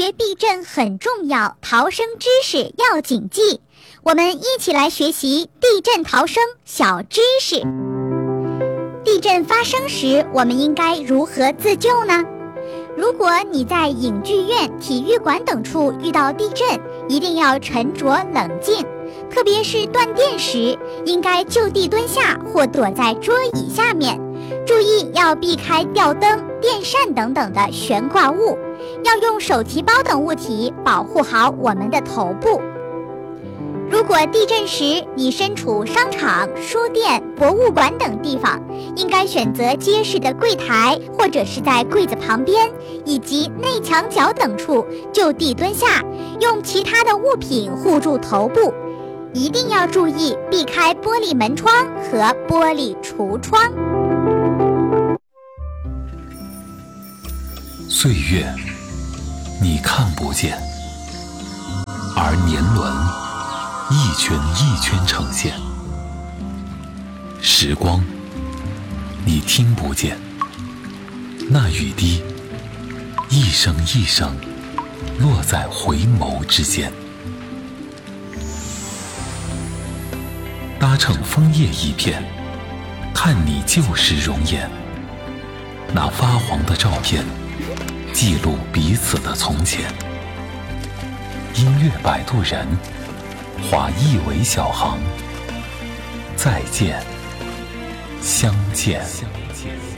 学地震很重要，逃生知识要谨记。我们一起来学习地震逃生小知识。地震发生时，我们应该如何自救呢？如果你在影剧院、体育馆等处遇到地震，一定要沉着冷静，特别是断电时，应该就地蹲下或躲在桌椅下面，注意要避开吊灯、电扇等等的悬挂物，要用手提包等物体保护好我们的头部。如果地震时你身处商场、书店、博物馆等地方，应该选择结实的柜台，或者是在柜子旁边以及内墙角等处就地蹲下，用其他的物品护住头部。一定要注意避开玻璃门窗和玻璃橱窗。 岁月你看不见，而年轮一圈一圈呈现。时光你听不见，那雨滴一声一声落在回眸之间。搭乘枫叶一片，看你旧时容颜，那发黄的照片记录彼此的从前。音乐摆渡人，画一尾小行，再见，相见。